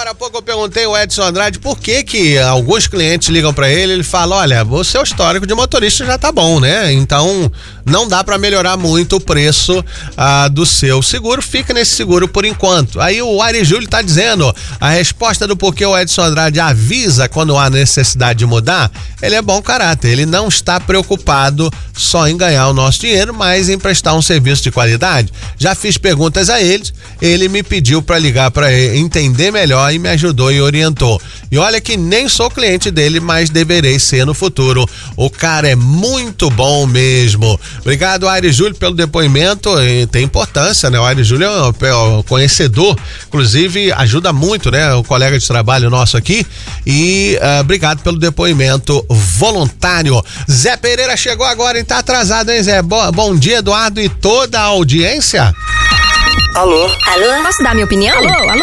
Agora há pouco eu perguntei ao Edson Andrade por que alguns clientes ligam pra ele fala, olha, o seu histórico de motorista já tá bom, né? Então não dá pra melhorar muito o preço do seu seguro, fica nesse seguro por enquanto. Aí o Ari Júlio tá dizendo, a resposta do porquê o Edson Andrade avisa quando há necessidade de mudar, ele é bom caráter, ele não está preocupado só em ganhar o nosso dinheiro, mas em prestar um serviço de qualidade. Já fiz perguntas a ele me pediu pra ligar pra ele, entender melhor e me ajudou e orientou. E olha que nem sou cliente dele, mas deverei ser no futuro. O cara é muito bom mesmo. Obrigado, Ari Júlio, pelo depoimento. E tem importância, né? O Ari Júlio é um conhecedor, inclusive ajuda muito, né? O colega de trabalho nosso aqui. E obrigado pelo depoimento voluntário. Zé Pereira chegou agora e tá atrasado, hein, Zé? Bom dia, Eduardo e toda a audiência. Alô? Alô? Posso dar minha opinião?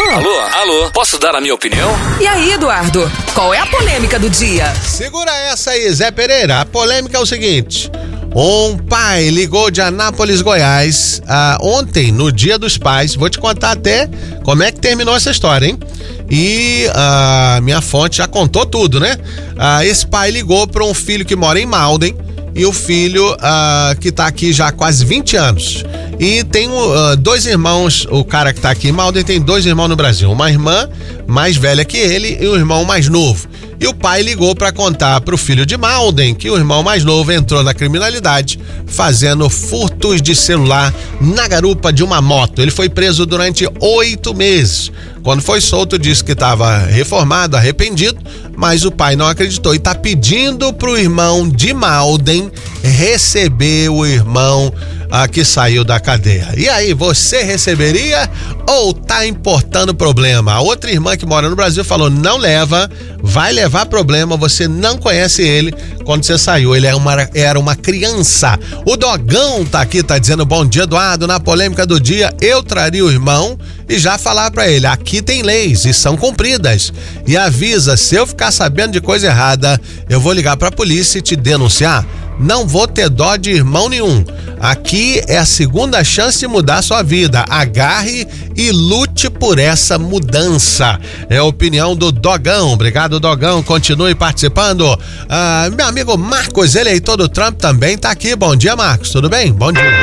Alô? Posso dar a minha opinião? E aí, Eduardo? Qual é a polêmica do dia? Segura essa aí, Zé Pereira. A polêmica é o seguinte. Um pai ligou de Anápolis, Goiás, ontem, no Dia dos Pais. Vou te contar até como é que terminou essa história, hein? E minha fonte já contou tudo, né? Esse pai ligou para um filho que mora em Malden e o filho que tá aqui já há quase 20 anos. E tem dois irmãos, o cara que tá aqui em Malden tem dois irmãos no Brasil, uma irmã mais velha que ele e um irmão mais novo. E o pai ligou para contar pro filho de Malden que o irmão mais novo entrou na criminalidade fazendo furtos de celular na garupa de uma moto. Ele foi preso durante 8 meses. Quando foi solto, disse que estava reformado, arrependido, mas o pai não acreditou e tá pedindo pro irmão de Malden receber o irmão que saiu da cadeia. E aí, você receberia ou tá importando problema? A outra irmã que mora no Brasil falou, não leva, vai levar problema, você não conhece ele quando você saiu, ele era uma criança. O Dogão tá aqui, tá dizendo, bom dia, Eduardo, na polêmica do dia, eu traria o irmão e já falar pra ele, aqui tem leis e são cumpridas. E avisa, se eu ficar sabendo de coisa errada, eu vou ligar pra polícia e te denunciar. Não vou ter dó de irmão nenhum. Aqui é a segunda chance de mudar sua vida. Agarre e lute por essa mudança. É a opinião do Dogão. Obrigado, Dogão. Continue participando. Meu amigo Marcos, eleitor do Trump, também tá aqui. Bom dia, Marcos. Tudo bem? Bom dia.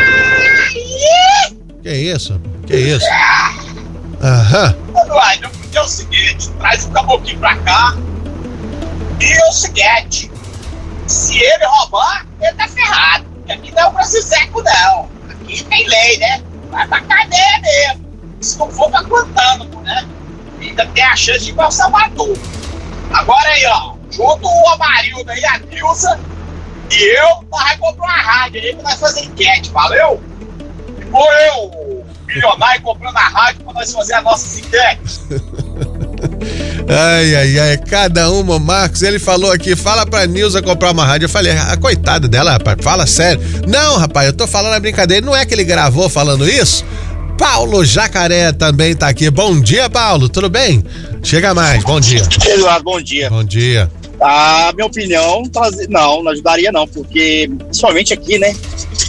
Que isso? Aham. Eduardo, é o seguinte, traz o caboclinho pra cá. E é o seguinte, se ele roubar, ele tá ferrado. Porque aqui não é o Brasilzeco, não. Aqui tem lei, né? Vai pra cadeia mesmo. Se não for pra Guantánamo, né? Ainda tem a chance de ir pra Salvador. Agora aí, ó, junto o Amarildo aí, a Nilza e eu, nós vamos comprar uma rádio aí pra nós fazer enquete, valeu? Ficou eu, milionário, comprando a rádio pra nós fazer as nossas enquetes. Ai, cada uma, Marcos, ele falou aqui, fala pra Nilza comprar uma rádio. Eu falei, coitada dela, rapaz, fala sério. Não, rapaz, eu tô falando a brincadeira, não é que ele gravou falando isso? Paulo Jacaré também tá aqui. Bom dia, Paulo, tudo bem? Chega mais, bom dia. Eduardo, bom dia. Bom dia. A minha opinião, não ajudaria não, porque, principalmente aqui, né,